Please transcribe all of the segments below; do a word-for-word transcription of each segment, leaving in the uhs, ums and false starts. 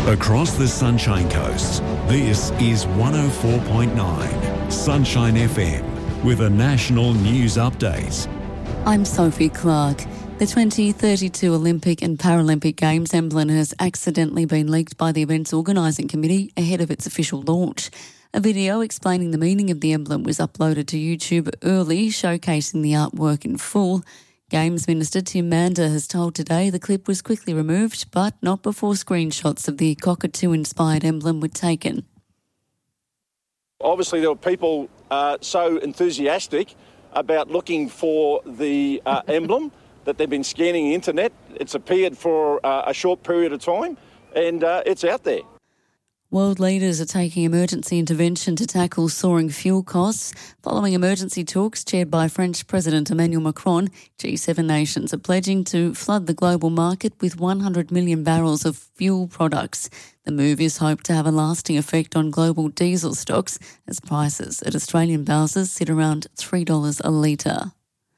Across the Sunshine Coast, this is one oh four point nine Sunshine F M with a national news update. I'm Sophie Clark. The twenty thirty-two Olympic and Paralympic Games emblem has accidentally been leaked by the event's organising committee ahead of its official launch. A video explaining the meaning of the emblem was uploaded to YouTube early, showcasing the artwork in full. Games Minister Tim Mander has told Today the clip was quickly removed, but not before screenshots of the cockatoo-inspired emblem were taken. Obviously, there were people uh, so enthusiastic about looking for the uh, emblem that they've been scanning the internet. It's appeared for uh, a short period of time, and uh, it's out there. World leaders are taking emergency intervention to tackle soaring fuel costs. Following emergency talks chaired by French President Emmanuel Macron, G seven nations are pledging to flood the global market with one hundred million barrels of fuel products. The move is hoped to have a lasting effect on global diesel stocks as prices at Australian bouses sit around three dollars a litre.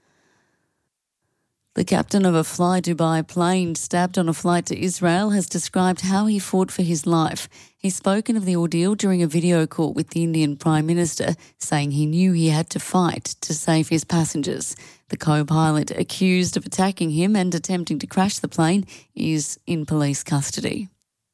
The captain of a Fly Dubai plane stabbed on a flight to Israel has described how he fought for his life. He's spoken of the ordeal during a video call with the Indian Prime Minister, saying he knew he had to fight to save his passengers. The co-pilot, accused of attacking him and attempting to crash the plane, is in police custody.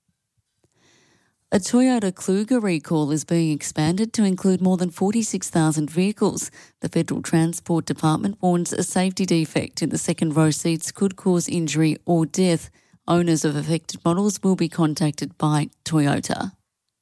A Toyota Kluger recall is being expanded to include more than forty-six thousand vehicles. The Federal Transport Department warns a safety defect in the second row seats could cause injury or death. Owners of affected models will be contacted by Toyota.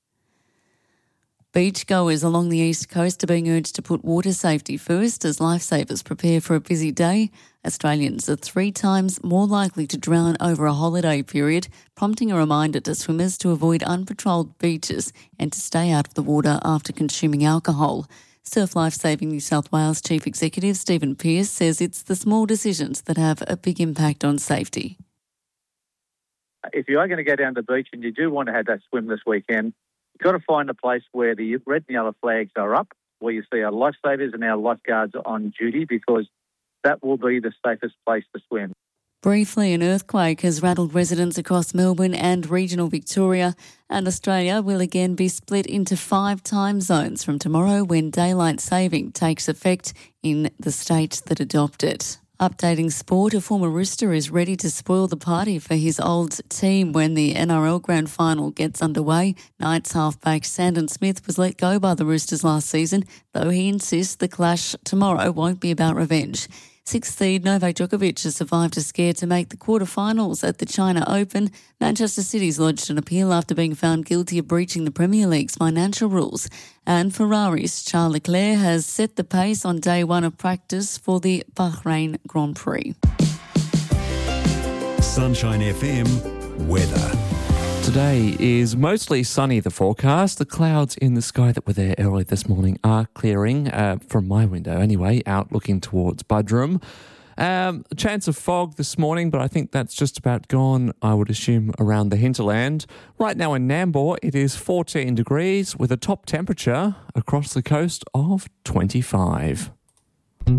Beachgoers along the east coast are being urged to put water safety first as lifesavers prepare for a busy day. Australians are three times more likely to drown over a holiday period, prompting a reminder to swimmers to avoid unpatrolled beaches and to stay out of the water after consuming alcohol. Surf Lifesaving New South Wales Chief Executive Stephen Pearce says it's the small decisions that have a big impact on safety. If you are going to go down to the beach and you do want to have that swim this weekend, you've got to find a place where the red and yellow flags are up, where you see our lifesavers and our lifeguards on duty, because that will be the safest place to swim. Briefly, an earthquake has rattled residents across Melbourne and regional Victoria, and Australia will again be split into five time zones from tomorrow when daylight saving takes effect in the states that adopt it. Updating sport, a former Rooster is ready to spoil the party for his old team when the N R L Grand Final gets underway. Knights halfback Sandon Smith was let go by the Roosters last season, though he insists the clash tomorrow won't be about revenge. Sixth seed Novak Djokovic has survived a scare to make the quarterfinals at the China Open. Manchester City's lodged an appeal after being found guilty of breaching the Premier League's financial rules. And Ferrari's Charles Leclerc has set the pace on day one of practice for the Bahrain Grand Prix. Sunshine F M weather. Today is mostly sunny, the forecast. The clouds in the sky that were there early this morning are clearing, uh, from my window anyway, out looking towards Buderim. Um, a chance of fog this morning, but I think that's just about gone, I would assume, around the hinterland. Right now in Nambour, it is fourteen degrees with a top temperature across the coast of twenty-five.